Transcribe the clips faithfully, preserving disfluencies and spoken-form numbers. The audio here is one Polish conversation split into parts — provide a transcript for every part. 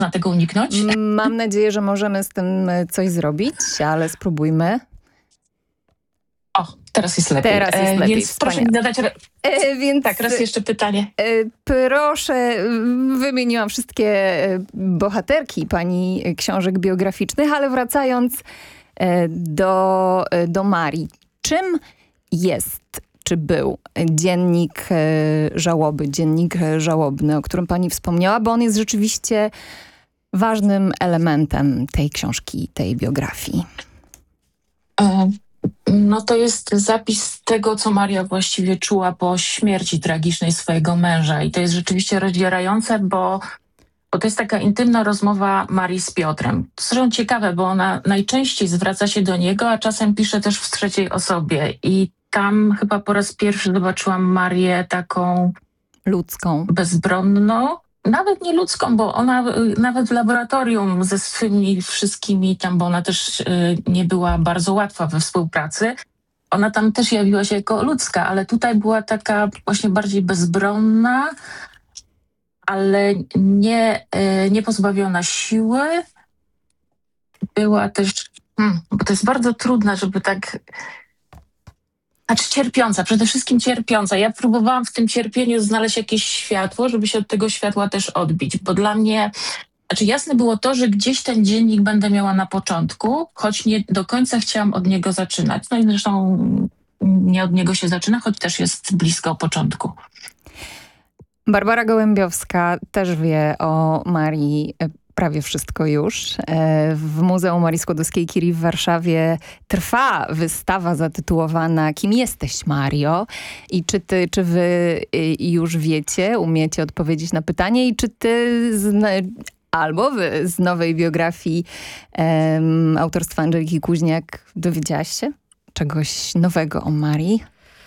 tego uniknąć? Mam nadzieję, że możemy z tym coś zrobić, ale spróbujmy. O, teraz jest lepiej. Teraz jest lepiej, Więc proszę mi zadać... Re... E, więc Tak, raz jeszcze pytanie. E, proszę, wymieniłam wszystkie bohaterki pani książek biograficznych, ale wracając e, do, do Marii. Czym jest, czy był dziennik e, żałoby, dziennik żałobny, o którym pani wspomniała, bo on jest rzeczywiście ważnym elementem tej książki, tej biografii. E No to jest zapis tego, co Maria właściwie czuła po śmierci tragicznej swojego męża. I to jest rzeczywiście rozdzierające, bo, bo to jest taka intymna rozmowa Marii z Piotrem. Zresztą ciekawe, bo ona najczęściej zwraca się do niego, a czasem pisze też w trzeciej osobie. I tam chyba po raz pierwszy zobaczyłam Marię taką... ludzką. Bezbronną. Nawet nie ludzką, bo ona nawet w laboratorium ze swymi wszystkimi tam, bo ona też y, nie była bardzo łatwa we współpracy, ona tam też jawiła się jako ludzka, ale tutaj była taka właśnie bardziej bezbronna, ale nie, y, nie pozbawiona siły. Była też, hmm, bo to jest bardzo trudne, żeby tak... Znaczy cierpiąca, przede wszystkim cierpiąca. Ja próbowałam w tym cierpieniu znaleźć jakieś światło, żeby się od tego światła też odbić, bo dla mnie, znaczy jasne było to, że gdzieś ten dziennik będę miała na początku, choć nie do końca chciałam od niego zaczynać. No i zresztą nie od niego się zaczyna, choć też jest blisko początku. Barbara Gołębiowska też wie o Marii prawie wszystko już. W Muzeum Marii Skłodowskiej-Curie w Warszawie trwa wystawa zatytułowana Kim jesteś, Mario? I czy ty, czy wy już wiecie, umiecie odpowiedzieć na pytanie i czy ty zna, albo wy z nowej biografii um, autorstwa Andżeliki Kuźniak dowiedziałaś się czegoś nowego o Marii?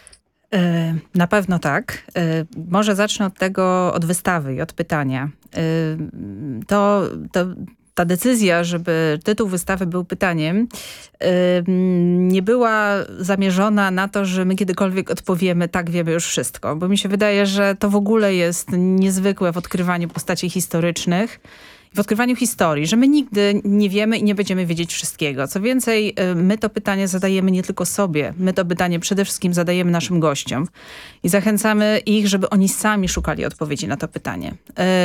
Na pewno tak. Może zacznę od tego, od wystawy i od pytania. To, to, ta decyzja, żeby tytuł wystawy był pytaniem, nie była zamierzona na to, że my kiedykolwiek odpowiemy, tak, wiemy już wszystko. Bo mi się wydaje, że to w ogóle jest niezwykłe w odkrywaniu postaci historycznych, w odkrywaniu historii, że my nigdy nie wiemy i nie będziemy wiedzieć wszystkiego. Co więcej, my to pytanie zadajemy nie tylko sobie, my to pytanie przede wszystkim zadajemy naszym gościom i zachęcamy ich, żeby oni sami szukali odpowiedzi na to pytanie.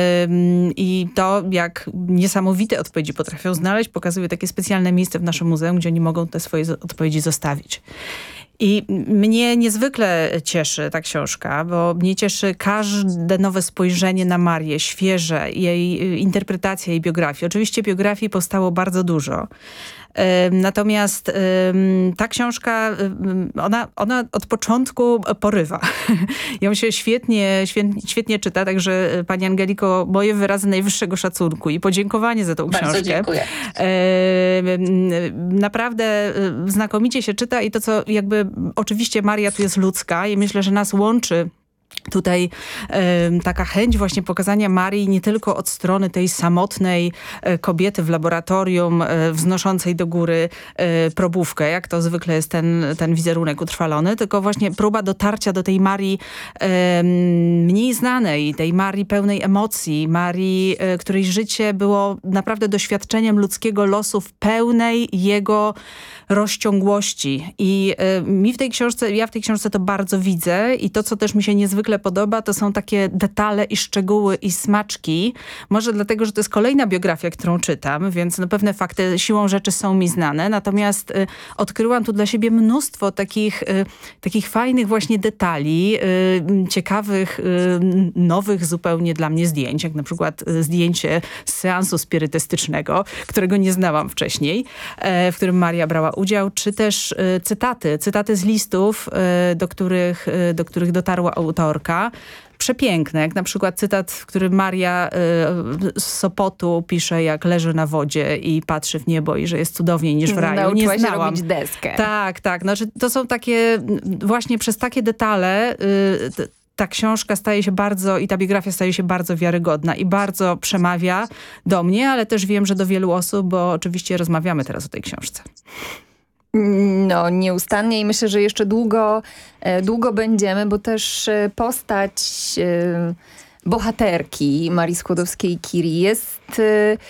I to, jak niesamowite odpowiedzi potrafią znaleźć, pokazuje takie specjalne miejsce w naszym muzeum, gdzie oni mogą te swoje odpowiedzi zostawić. I mnie niezwykle cieszy ta książka, bo mnie cieszy każde nowe spojrzenie na Marię, świeże, jej interpretacja jej biografii. Oczywiście biografii powstało bardzo dużo. Natomiast ta książka, ona, ona od początku porywa. Ją się świetnie, świetnie, świetnie czyta, także pani Angeliko, moje wyrazy najwyższego szacunku i podziękowanie za tą Bardzo książkę. dziękuję. Naprawdę znakomicie się czyta i to, co jakby oczywiście Maria tu jest ludzka i myślę, że nas łączy tutaj e, taka chęć właśnie pokazania Marii nie tylko od strony tej samotnej e, kobiety w laboratorium e, wznoszącej do góry e, probówkę, jak to zwykle jest ten, ten wizerunek utrwalony, tylko właśnie próba dotarcia do tej Marii e, mniej znanej, tej Marii pełnej emocji, Marii, e, której życie było naprawdę doświadczeniem ludzkiego losu w pełnej jego rozciągłości. I e, mi w tej książce, ja w tej książce to bardzo widzę i to, co też mi się niezwykle podoba, to są takie detale i szczegóły i smaczki. Może dlatego, że to jest kolejna biografia, którą czytam, więc no pewne fakty siłą rzeczy są mi znane. Natomiast y, odkryłam tu dla siebie mnóstwo takich, y, takich fajnych właśnie detali, y, ciekawych, y, nowych zupełnie dla mnie zdjęć, jak na przykład y, zdjęcie z seansu spirytystycznego, którego nie znałam wcześniej, y, w którym Maria brała udział, czy też y, cytaty, cytaty z listów, y, do których, y, do których dotarła autorka. Przepiękne, jak na przykład cytat, w którym Maria y, z Sopotu pisze, jak leży na wodzie i patrzy w niebo i że jest cudowniej niż w raju. Nauczyła Nie się znałam. robić deskę. Tak, tak. Znaczy, to są takie, właśnie przez takie detale y, t, ta książka staje się bardzo i ta biografia staje się bardzo wiarygodna i bardzo przemawia do mnie, ale też wiem, że do wielu osób, bo oczywiście rozmawiamy teraz o tej książce. No, nieustannie i myślę, że jeszcze długo, długo będziemy, bo też postać bohaterki Marii Skłodowskiej-Curie jest